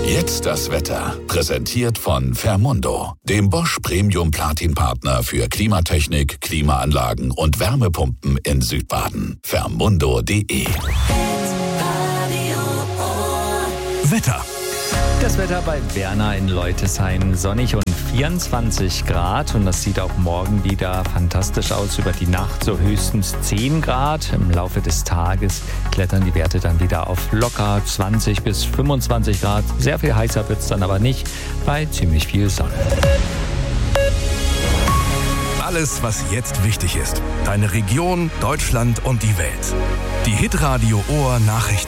Jetzt das Wetter. Präsentiert von Fermundo, dem Bosch Premium Platin Partner für Klimatechnik, Klimaanlagen und Wärmepumpen in Südbaden. Fermundo.de. Wetter. Das Wetter bei Werner in Leutesheim, sonnig und 24 Grad. Und das sieht auch morgen wieder fantastisch aus. Über die Nacht so höchstens 10 Grad. Im Laufe des Tages klettern die Werte dann wieder auf locker 20 bis 25 Grad. Sehr viel heißer wird es dann aber nicht, bei ziemlich viel Sonne. Alles, was jetzt wichtig ist. Deine Region, Deutschland und die Welt. Die Hitradio Ohr Nachrichten.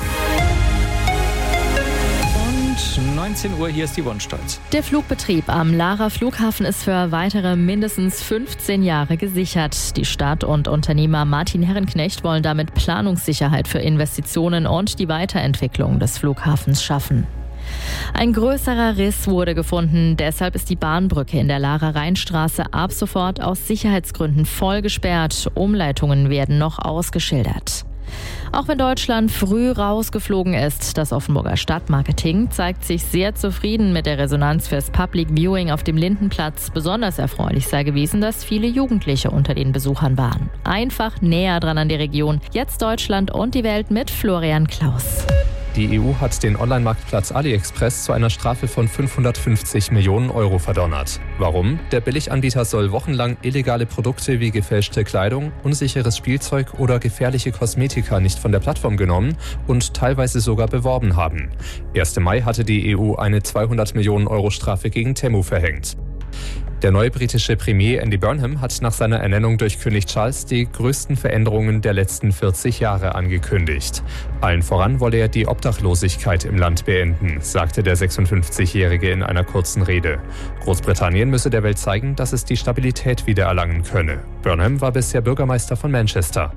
19 Uhr, hier ist die Wohnstolz. Der Flugbetrieb am Lahrer Flughafen ist für weitere mindestens 15 Jahre gesichert. Die Stadt und Unternehmer Martin Herrenknecht wollen damit Planungssicherheit für Investitionen und die Weiterentwicklung des Flughafens schaffen. Ein größerer Riss wurde gefunden, deshalb ist die Bahnbrücke in der Lahrer Rheinstraße ab sofort aus Sicherheitsgründen voll gesperrt. Umleitungen werden noch ausgeschildert. Auch wenn Deutschland früh rausgeflogen ist, das Offenburger Stadtmarketing zeigt sich sehr zufrieden mit der Resonanz fürs Public Viewing auf dem Lindenplatz. Besonders erfreulich sei gewesen, dass viele Jugendliche unter den Besuchern waren. Einfach näher dran an die Region. Jetzt Deutschland und die Welt mit Florian Klaus. Die EU hat den Online-Marktplatz AliExpress zu einer Strafe von 550 Millionen Euro verdonnert. Warum? Der Billiganbieter soll wochenlang illegale Produkte wie gefälschte Kleidung, unsicheres Spielzeug oder gefährliche Kosmetika nicht von der Plattform genommen und teilweise sogar beworben haben. 1. Mai hatte die EU eine 200 Millionen Euro Strafe gegen Temu verhängt. Der neue britische Premier Andy Burnham hat nach seiner Ernennung durch König Charles die größten Veränderungen der letzten 40 Jahre angekündigt. Allen voran wolle er die Obdachlosigkeit im Land beenden, sagte der 56-Jährige in einer kurzen Rede. Großbritannien müsse der Welt zeigen, dass es die Stabilität wiedererlangen könne. Burnham war bisher Bürgermeister von Manchester.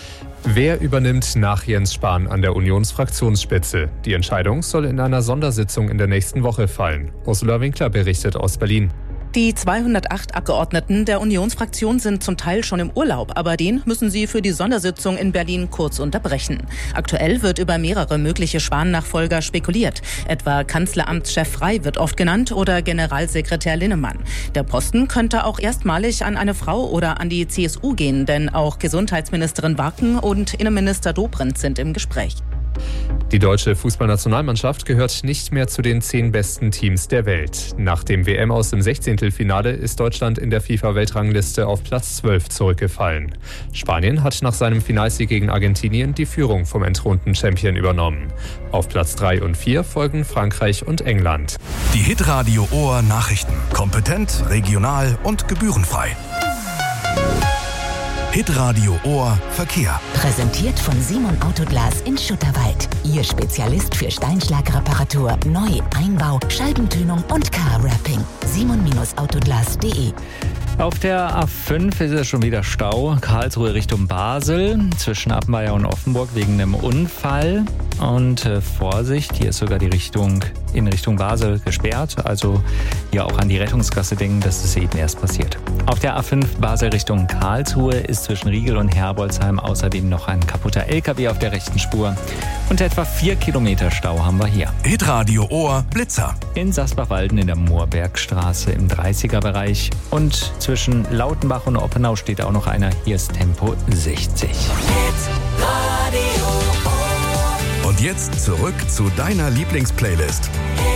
Wer übernimmt nach Jens Spahn an der Unionsfraktionsspitze? Die Entscheidung soll in einer Sondersitzung in der nächsten Woche fallen. Ursula Winkler berichtet aus Berlin. Die 208 Abgeordneten der Unionsfraktion sind zum Teil schon im Urlaub, aber den müssen sie für die Sondersitzung in Berlin kurz unterbrechen. Aktuell wird über mehrere mögliche Spahn-Nachfolger spekuliert. Etwa Kanzleramtschef Frey wird oft genannt oder Generalsekretär Linnemann. Der Posten könnte auch erstmalig an eine Frau oder an die CSU gehen, denn auch Gesundheitsministerin Warken und Innenminister Dobrindt sind im Gespräch. Die deutsche Fußballnationalmannschaft gehört nicht mehr zu den 10 besten Teams der Welt. Nach dem WM aus dem 16. Finale ist Deutschland in der FIFA-Weltrangliste auf Platz 12 zurückgefallen. Spanien hat nach seinem Finalsieg gegen Argentinien die Führung vom entthronten Champion übernommen. Auf Platz 3 und 4 folgen Frankreich und England. Die Hitradio Ohr Nachrichten. Kompetent, regional und gebührenfrei. Hitradio Ohr Verkehr. Präsentiert von Simon Autoglas in Schutterwald. Ihr Spezialist für Steinschlagreparatur, Neu-, Einbau, Scheibentönung und Car-Wrapping. simon-autoglas.de. Auf der A5 ist es schon wieder Stau. Karlsruhe Richtung Basel, zwischen Appenweier und Offenburg wegen einem Unfall. Und Vorsicht, hier ist sogar die Richtung in Richtung Basel gesperrt. Also hier auch an die Rettungsgasse denken, dass es eben erst passiert. Auf der A5 Basel Richtung Karlsruhe ist zwischen Riegel und Herbolzheim außerdem noch ein kaputter LKW auf der rechten Spur. Und etwa 4 Kilometer Stau haben wir hier. Hitradio Ohr Blitzer. In Sasbach-Walden in der Moorbergstraße im 30er-Bereich. Und zwischen Lautenbach und Oppenau steht auch noch einer. Hier ist Tempo 60. Und jetzt zurück zu deiner Lieblingsplaylist.